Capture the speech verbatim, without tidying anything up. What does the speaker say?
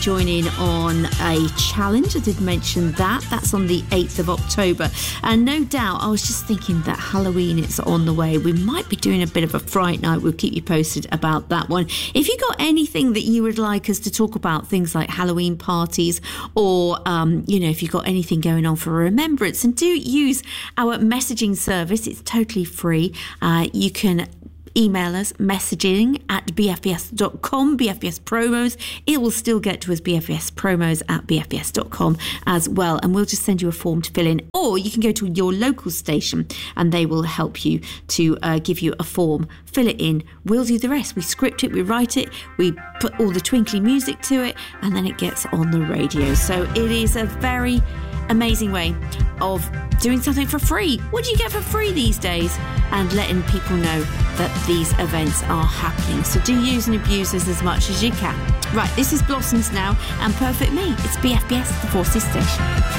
join in on a challenge. I did mention that. That's on the eighth of October. And no doubt, I was just thinking that Halloween is on the way. We might be doing a bit of a Fright Night. We'll keep you posted about that one. If you got anything that you would like us to talk about, things like Halloween parties, or, um, you know, if you've got anything going on for remembrance, and do use our messaging service. It's totally free. Uh, you can email us messaging at b f b s dot com, B F B S promos. It will still get to us, B F B S promos at b f b s dot com as well. And we'll just send you a form to fill in. Or you can go to your local station and they will help you to uh, give you a form. Fill it in. We'll do the rest. We script it, we write it, we put all the twinkly music to it, and then it gets on the radio. So it is a very amazing way of doing something for free. What do you get for free these days? And letting people know that these events are happening. So do use and abuse us as much as you can. Right, this is Blossoms now and Perfect Me. It's B F B S, the Forces Station.